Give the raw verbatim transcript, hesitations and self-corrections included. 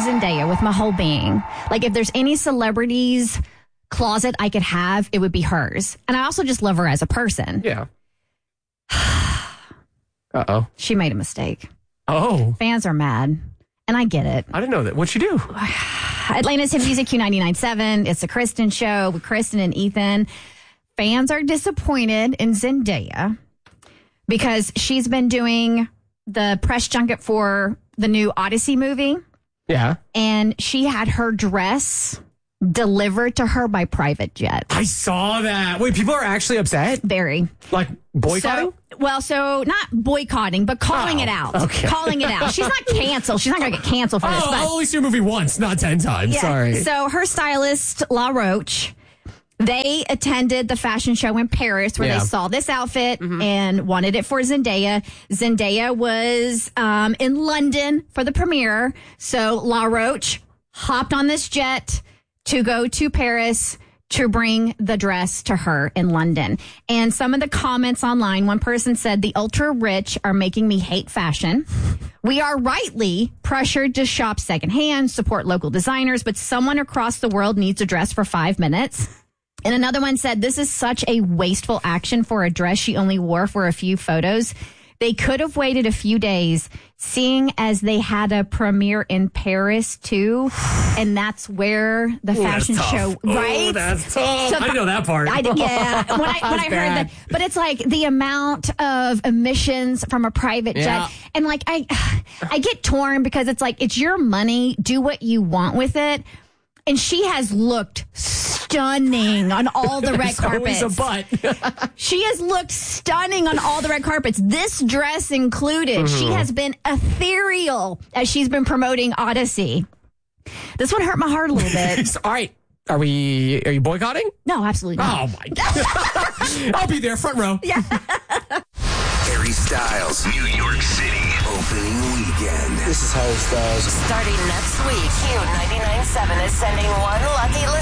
Zendaya with my whole being. Like, if there's any celebrities closet I could have, it would be hers. And I also just love her as a person. Yeah. Uh-oh. She made a mistake. Oh. Fans are mad. And I get it. I didn't know that. What'd she do? Atlanta's Hit Music Q ninety-nine point seven. It's a Kristen show with Kristen and Ethan. Fans are disappointed in Zendaya because she's been doing the press junket for the new Odyssey movie. Yeah. And she had her dress delivered to her by private jet. I saw that. Wait, people are actually upset? Very. Like boycotting? So, well, so not boycotting, but calling Oh, it out. okay. Calling it out. She's not canceled. She's not going to get canceled for this. Oh, But, I'll only see your movie once, not ten times. yeah. Sorry. So her stylist, La Roche, they attended the fashion show in Paris where Yeah. they saw this outfit and wanted it for Zendaya. Zendaya was um, in London for the premiere. So La Roche hopped on this jet to go to Paris to bring the dress to her in London. And some of the comments online, one person said, the ultra rich are making me hate fashion. We are rightly pressured to shop secondhand, support local designers, but someone across the world needs a dress for five minutes. And another one said, this is such a wasteful action for a dress she only wore for a few photos. They could have waited a few days, seeing as they had a premiere in Paris too, and that's where the Ooh, fashion that's show, tough. right? Oh, that's tough. So- I didn't know that part. I did, yeah. When I when I heard bad. that, but it's like the amount of emissions from a private Yeah. jet, and like I, I get torn because it's like it's your money, do what you want with it. And she has looked stunning on all the red There's always carpets. a butt. She has looked stunning on all the red carpets, this dress included. Mm-hmm. She has been ethereal as she's been promoting Odyssey. This one hurt my heart a little bit. All right. Are we, are you boycotting? No, absolutely not. Oh, my God. I'll be there, front row. Yeah. Harry Styles, New York City, opening weekend. This is Harry Styles. Starting next week, Q ninety-nine point seven is sending one lucky listener